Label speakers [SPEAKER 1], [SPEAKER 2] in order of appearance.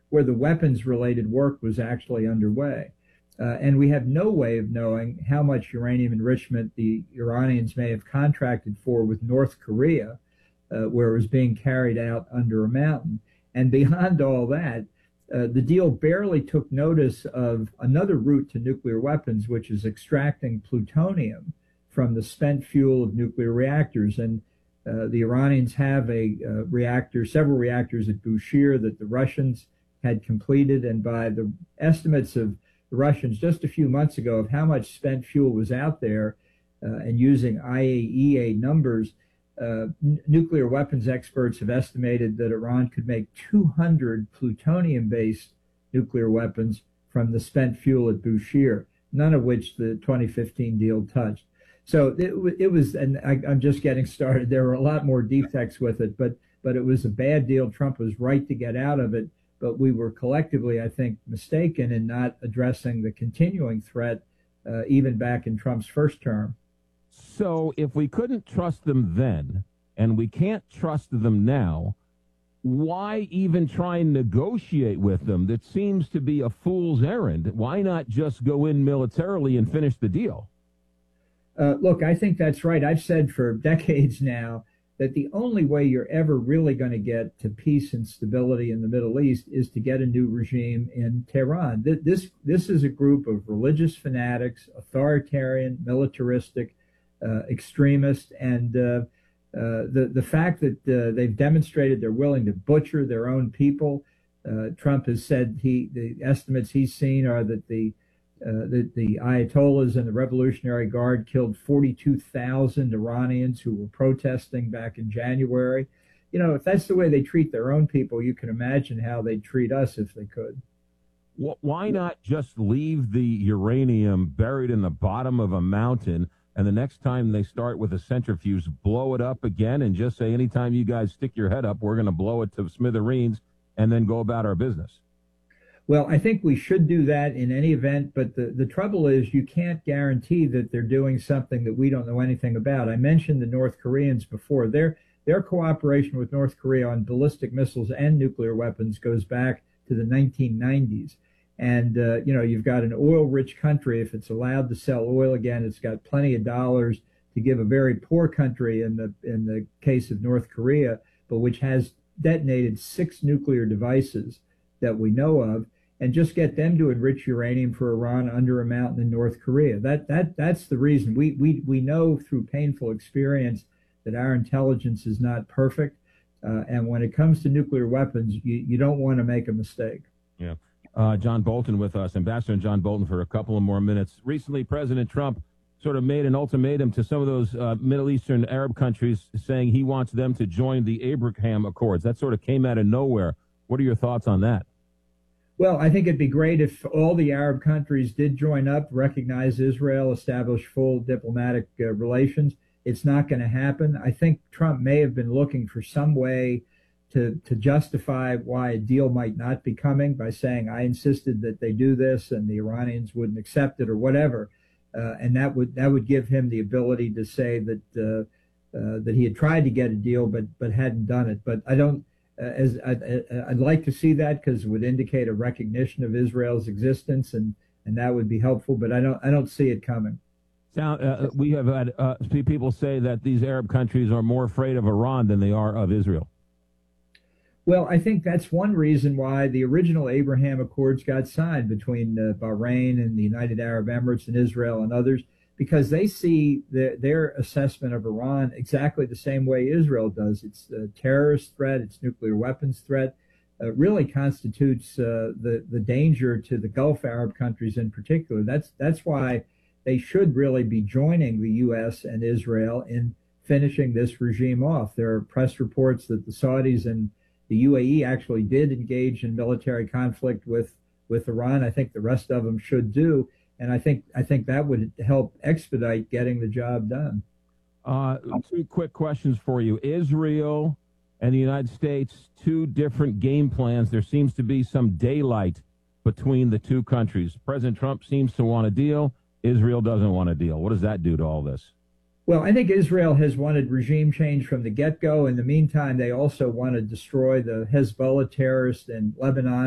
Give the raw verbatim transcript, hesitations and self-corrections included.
[SPEAKER 1] where the weapons-related work was actually underway. Uh, and we have no way of knowing how much uranium enrichment the Iranians may have contracted for with North Korea, uh, where it was being carried out under a mountain. And beyond all that, uh, the deal barely took notice of another route to nuclear weapons, which is extracting plutonium from the spent fuel of nuclear reactors. And uh, the Iranians have a uh, reactor, several reactors at Bushehr that the Russians had completed. And by the estimates of the Russians just a few months ago of how much spent fuel was out there, uh, and using I A E A numbers, uh, n- nuclear weapons experts have estimated that Iran could make two hundred plutonium-based nuclear weapons from the spent fuel at Bushehr, none of which the twenty fifteen deal touched. So it, it was, and I, I'm just getting started. There were a lot more defects with it, but but it was a bad deal. Trump was right to get out of it. But we were collectively, I think, mistaken in not addressing the continuing threat, uh, even back in Trump's first term.
[SPEAKER 2] So if we couldn't trust them then, and we can't trust them now, why even try and negotiate with them? That seems to be a fool's errand. Why not just go in militarily and finish the deal?
[SPEAKER 1] Uh, look, I think that's right. I've said for decades now that the only way you're ever really going to get to peace and stability in the Middle East is to get a new regime in Tehran. This this is a group of religious fanatics, authoritarian, militaristic, uh, extremists, and uh, uh, the the fact that uh, they've demonstrated they're willing to butcher their own people. Uh, Trump has said he the estimates he's seen are that the Uh, the, the Ayatollahs and the Revolutionary Guard killed forty-two thousand Iranians who were protesting back in January. You know, if that's the way they treat their own people, you can imagine how they'd treat us if they could.
[SPEAKER 2] Why not just leave the uranium buried in the bottom of a mountain, and the next time they start with a centrifuge, blow it up again and just say, anytime you guys stick your head up, we're going to blow it to smithereens and then go about our business?
[SPEAKER 1] Well, I think we should do that in any event, but the, the trouble is you can't guarantee that they're doing something that we don't know anything about. I mentioned the North Koreans before. Their their cooperation with North Korea on ballistic missiles and nuclear weapons goes back to the nineteen nineties. And, uh, you know, you've got an oil-rich country. If it's allowed to sell oil again, it's got plenty of dollars to give a very poor country in the in the case of North Korea, but which has detonated six nuclear devices that we know of, and just get them to enrich uranium for Iran under a mountain in North Korea. That that that's the reason. We we we know through painful experience that our intelligence is not perfect, uh, and when it comes to nuclear weapons, you, you don't want to make a mistake.
[SPEAKER 2] Yeah. Uh, John Bolton with us, Ambassador John Bolton, for a couple of more minutes. Recently, President Trump sort of made an ultimatum to some of those uh, Middle Eastern Arab countries, saying he wants them to join the Abraham Accords. That sort of came out of nowhere. What are your thoughts on that?
[SPEAKER 1] Well, I think it'd be great if all the Arab countries did join up, recognize Israel, establish full diplomatic uh, relations. It's not going to happen. I think Trump may have been looking for some way to to justify why a deal might not be coming by saying, I insisted that they do this and the Iranians wouldn't accept it or whatever. Uh, and that would that would give him the ability to say that uh, uh, that he had tried to get a deal but but hadn't done it. But I don't. Uh, as I, I, I'd like to see that, because it would indicate a recognition of Israel's existence, and, and that would be helpful. But I don't I don't see it coming.
[SPEAKER 2] Now, uh, we have had uh, people say that these Arab countries are more afraid of Iran than they are of Israel.
[SPEAKER 1] Well, I think that's one reason why the original Abraham Accords got signed between uh, Bahrain and the United Arab Emirates and Israel and others, because they see the, their assessment of Iran exactly the same way Israel does. It's a terrorist threat, its nuclear weapons threat, uh, really constitutes uh, the, the danger to the Gulf Arab countries in particular. That's, that's why they should really be joining the U S and Israel in finishing this regime off. There are press reports that the Saudis and the U A E actually did engage in military conflict with, with Iran. I think the rest of them should do. And I think I think that would help expedite getting the job done.
[SPEAKER 2] Uh, two quick questions for you. Israel and the United States, two different game plans. There seems to be some daylight between the two countries. President Trump seems to want a deal. Israel doesn't want a deal. What does that do to all this?
[SPEAKER 1] Well, I think Israel has wanted regime change from the get-go. In the meantime, they also want to destroy the Hezbollah terrorists in Lebanon